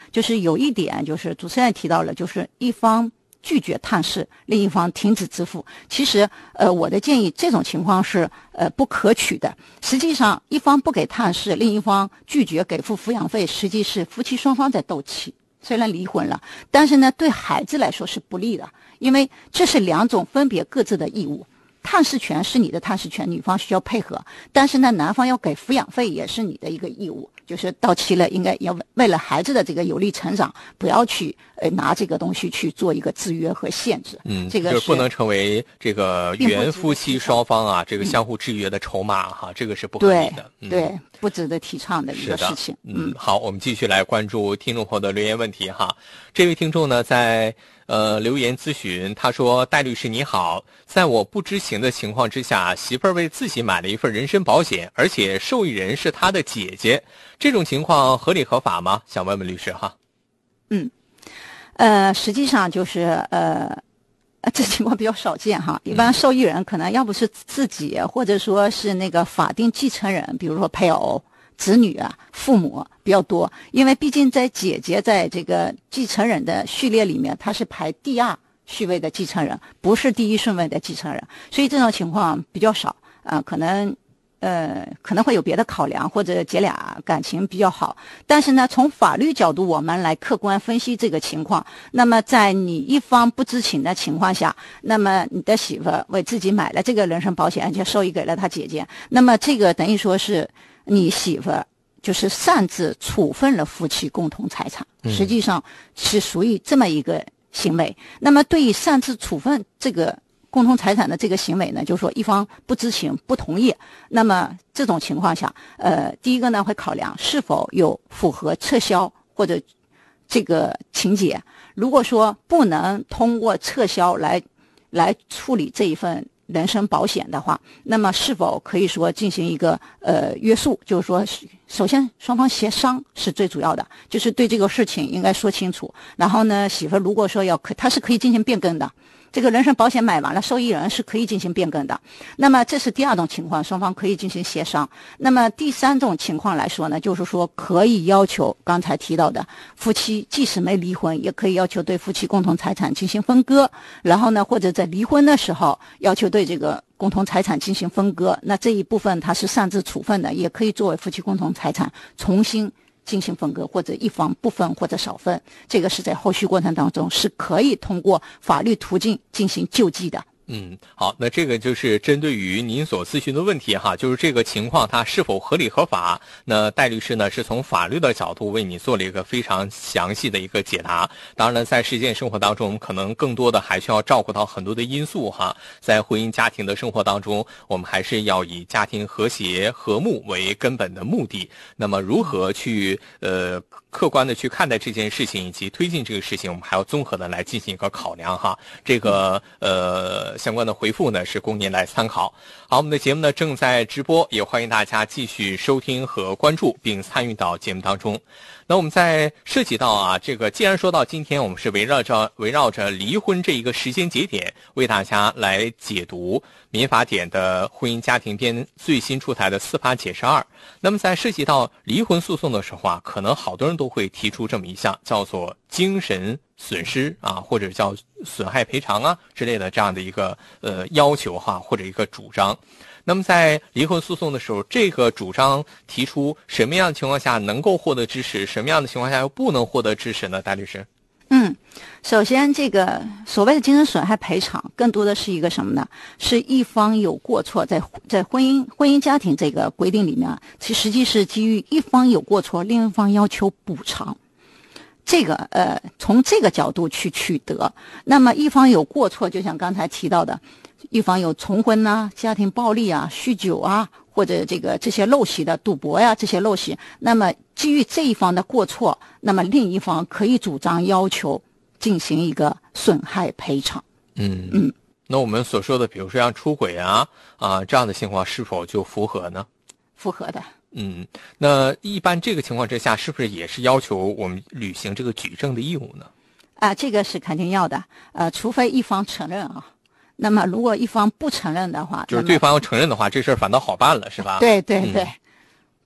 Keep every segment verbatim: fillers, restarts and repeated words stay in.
就是有一点就是主持人提到了，就是一方拒绝探视，另一方停止支付。其实，呃，我的建议，这种情况是呃不可取的。实际上，一方不给探视，另一方拒绝给付抚养费，实际是夫妻双方在斗气。虽然离婚了，但是呢，对孩子来说是不利的，因为这是两种分别各自的义务。探视权是你的探视权，女方需要配合，但是呢，男方要给抚养费也是你的一个义务，就是到期了，应该要为了孩子的这个有利成长，不要去呃拿这个东西去做一个制约和限制。 嗯， 这个就是不能成为这个原夫妻双方啊这个相互制约的筹码哈，嗯、这个是不合理的。 对，嗯、对，不值得提倡的一个事情。 嗯，好，我们继续来关注听众朋友的留言问题哈。这位听众呢，在呃留言咨询，他说：“戴律师你好，在我不知情的情况之下，媳妇儿为自己买了一份人身保险，而且受益人是他的姐姐，这种情况合理合法吗？想问问律师哈。” 嗯，呃，实际上就是呃。这情况比较少见哈，一般受益人可能要不是自己，或者说是那个法定继承人，比如说配偶、子女啊、父母比较多。因为毕竟在姐姐在这个继承人的序列里面，她是排第二序位的继承人，不是第一顺位的继承人，所以这种情况比较少啊、呃，可能。呃，可能会有别的考量，或者姐俩感情比较好，但是呢，从法律角度，我们来客观分析这个情况。那么，在你一方不知情的情况下，那么你的媳妇为自己买了这个人身保险，而且受益给了她姐姐，那么这个等于说是你媳妇就是擅自处分了夫妻共同财产，实际上是属于这么一个行为。那么，对于擅自处分这个共同财产的这个行为呢，就是说一方不知情不同意，那么这种情况下，呃，第一个呢会考量是否有符合撤销或者这个情节。如果说不能通过撤销来来处理这一份人身保险的话，那么是否可以说进行一个呃约束？就是说，首先双方协商是最主要的，就是对这个事情应该说清楚。然后呢，媳妇如果说要可，她是可以进行变更的。这个人身保险买完了，受益人是可以进行变更的。那么这是第二种情况，双方可以进行协商。那么第三种情况来说呢，就是说可以要求刚才提到的夫妻即使没离婚，也可以要求对夫妻共同财产进行分割。然后呢，或者在离婚的时候要求对这个共同财产进行分割。那这一部分它是擅自处分的，也可以作为夫妻共同财产重新进行分割，或者一方不分或者少分，这个是在后续过程当中是可以通过法律途径进行救济的。 嗯，好，那这个就是针对于您所咨询的问题哈，就是这个情况它是否合理合法？那戴律师呢是从法律的角度为你做了一个非常详细的一个解答。当然了，在实践生活当中，我们可能更多的还需要照顾到很多的因素哈。在婚姻家庭的生活当中，我们还是要以家庭和谐和睦为根本的目的。那么如何去呃客观的去看待这件事情，以及推进这个事情，我们还要综合的来进行一个考量哈。这个呃。相关的回复呢是供您来参考。好，我们的节目呢正在直播，也欢迎大家继续收听和关注，并参与到节目当中。那我们在涉及到啊，这个既然说到今天，我们是围绕着围绕着离婚这一个时间节点，为大家来解读民法典的婚姻家庭编最新出台的司法解释二。那么在涉及到离婚诉讼的时候啊，可能好多人都会提出这么一项叫做精神损失啊，或者叫损害赔偿啊之类的这样的一个呃要求哈，或者一个主张。那么在离婚诉讼的时候，这个主张提出什么样的情况下能够获得支持，什么样的情况下又不能获得支持呢？戴律师。 嗯，首先这个所谓的精神损害赔偿更多的是一个什么呢？是一方有过错，在在婚姻婚姻家庭这个规定里面，其实际是基于一方有过错，另一方要求补偿。这个呃，从这个角度去取得，那么一方有过错，就像刚才提到的，一方有重婚啊、家庭暴力啊、酗酒啊，或者这个这些陋习的赌博呀、啊、这些陋习，那么基于这一方的过错，那么另一方可以主张要求进行一个损害赔偿。 嗯嗯， 那我们所说的，比如说像出轨啊啊这样的情况，是否就符合呢？ 符合的。 嗯，那一般这个情况之下，是不是也是要求我们履行这个举证的义务呢？ 啊，这个是肯定要的，呃，除非一方承认啊。那么如果一方不承认的话， 就是对方要承认的话，这事儿反倒好办了，是吧？ 对对对， 嗯、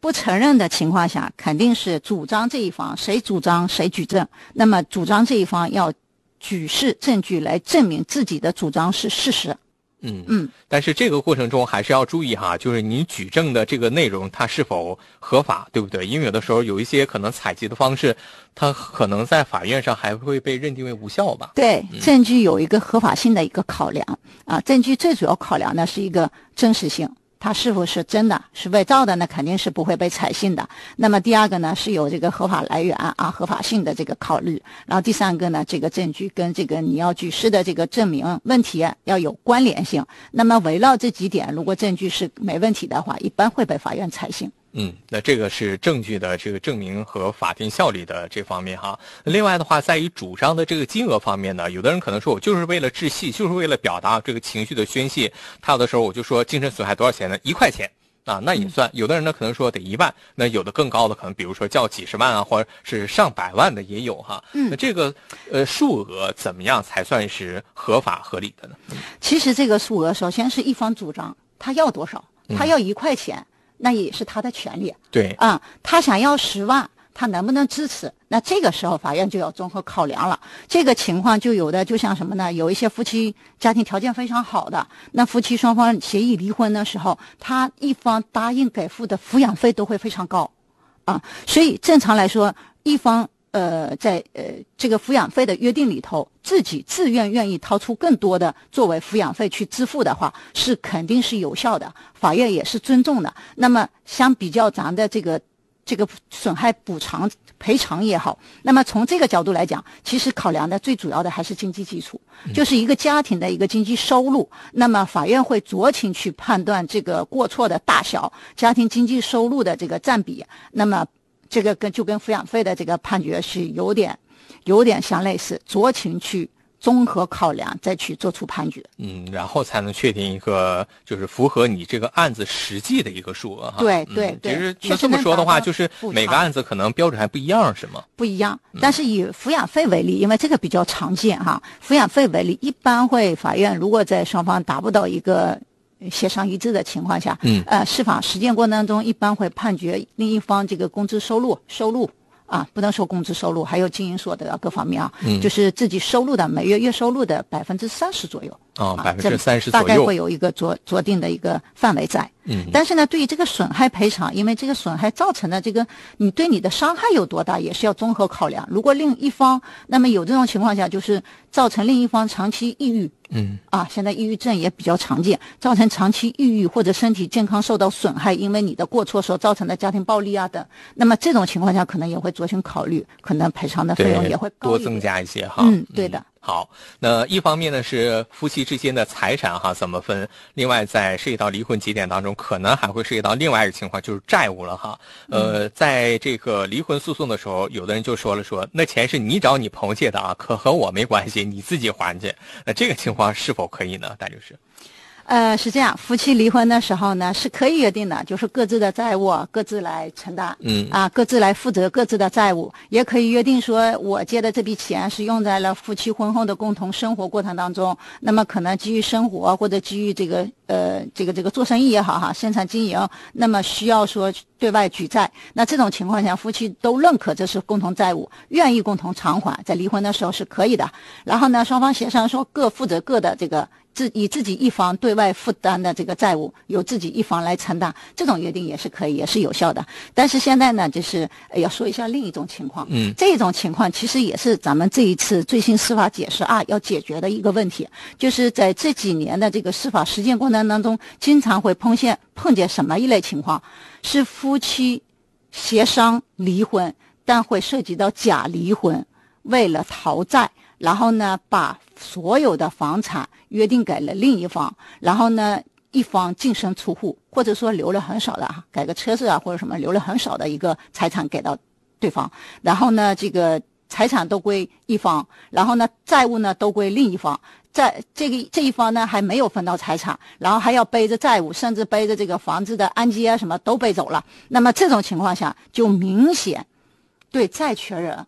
不承认的情况下，肯定是主张这一方谁主张谁举证，那么主张这一方要举示证据来证明自己的主张是事实。 嗯嗯，但是这个过程中还是要注意哈，就是你举证的这个内容它是否合法，对不对？因为有的时候有一些可能采集的方式，它可能在法院上还会被认定为无效吧？ 对，证据有一个合法性的一个考量啊，证据最主要考量呢是一个真实性。它是否是真的是伪造的呢？肯定是不会被采信的。那么第二个呢，是有这个合法来源啊、合法性的这个考虑。然后第三个呢，这个证据跟这个你要举示的这个证明问题要有关联性。那么围绕这几点，如果证据是没问题的话，一般会被法院采信。 嗯，那这个是证据的这个证明和法定效力的这方面哈。另外的话，在于主张的这个金额方面呢，有的人可能说我就是为了治戏，就是为了表达这个情绪的宣泄，他有的时候我就说精神损害多少钱呢？一块钱啊，那也算。有的人呢可能说得一万，那有的更高的可能比如说叫几十万啊，或者是上百万的也有哈。嗯，那这个呃数额怎么样才算是合法合理的呢？ 其实这个数额首先是一方主张，他要多少？他要一块钱。嗯，那也是他的权利。 对啊、嗯，他想要十万，他能不能支持？那这个时候法院就要综合考量了。这个情况就有的就像什么呢？有一些夫妻家庭条件非常好的，那夫妻双方协议离婚的时候，他一方答应给付的抚养费都会非常高啊，所以正常来说，一方呃在呃这个抚养费的约定里头，自己自愿愿意掏出更多的作为抚养费去支付的话，是肯定是有效的，法院也是尊重的。那么相比较咱的这个这个损害补偿赔偿也好，那么从这个角度来讲，其实考量的最主要的还是经济基础，就是一个家庭的一个经济收入。那么法院会酌情去判断这个过错的大小，家庭经济收入的这个占比。那么这个跟就跟抚养费的这个判决是有点有点相类似，酌情去综合考量再去做出判决。 嗯，然后才能确定一个就是符合你这个案子实际的一个数额哈。 对对对， 其实那这么说的话，就是每个案子可能标准还不一样，是吗？ 不一样，但是以抚养费为例，因为这个比较常见哈，抚养费为例，一般会法院如果在双方达不到一个协商一致的情况下，嗯，呃，司法实践过程当中，一般会判决另一方这个工资收入收入。啊，不能说工资收入，还有经营所得各方面啊，嗯，就是自己收入的每月月收入的百分之三十左右。 哦，百分之三十左右， 大概会有一个酌酌定的一个范围在。嗯，但是呢，对于这个损害赔偿，因为这个损害造成的这个你对你的伤害有多大，也是要综合考量。如果另一方，那么有这种情况下，就是造成另一方长期抑郁。嗯，啊，现在抑郁症也比较常见，造成长期抑郁或者身体健康受到损害，因为你的过错所造成的家庭暴力啊等，那么这种情况下可能也会酌情考虑，可能赔偿的费用也会高多增加一些哈。 嗯，对的。 嗯，好，那一方面呢是夫妻之间的财产哈怎么分，另外在涉及到离婚节点当中，可能还会涉及到另外一个情况，就是债务了哈。呃，在这个离婚诉讼的时候，有的人就说了说，那钱是你找你朋友借的啊，可和我没关系，你自己还去。那这个情况是否可以呢？戴律师？ 呃，是这样，夫妻离婚的时候呢，是可以约定的，就是各自的债务各自来承担，嗯，啊，各自来负责各自的债务，也可以约定说，我借的这笔钱是用在了夫妻婚后的共同生活过程当中，那么可能基于生活或者基于这个呃这个这个做生意也好哈，生产经营，那么需要说对外举债，那这种情况下，夫妻都认可这是共同债务，愿意共同偿还，在离婚的时候是可以的。然后呢，双方协商说各负责各的这个。自以自己一方对外负担的这个债务由自己一方来承担，这种约定也是可以，也是有效的。但是现在呢，就是要说一下另一种情况，嗯，这种情况其实也是咱们这一次最新司法解释二要解决的一个问题，就是在这几年的这个司法实践过程当中，经常会碰见碰见什么一类情况，是夫妻协商离婚，但会涉及到假离婚，为了逃债。然后呢，把所有的房产约定给了另一方，然后呢，一方净身出户，或者说留了很少的，改个车子啊或者什么，留了很少的一个财产给到对方，然后呢，这个财产都归一方，然后呢，债务呢都归另一方，在这个这一方呢还没有分到财产，然后还要背着债务，甚至背着这个房子的按揭啊什么都背走了。那么这种情况下，就明显对债权人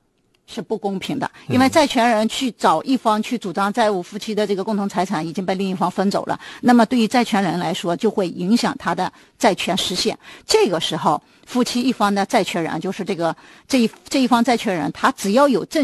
是不公平的，因为债权人去找一方去主张债务，夫妻的这个共同财产已经被另一方分走了，那么对于债权人来说就会影响他的债权实现。这个时候夫妻一方的债权人，就是这个这一这一方债权人，他只要有证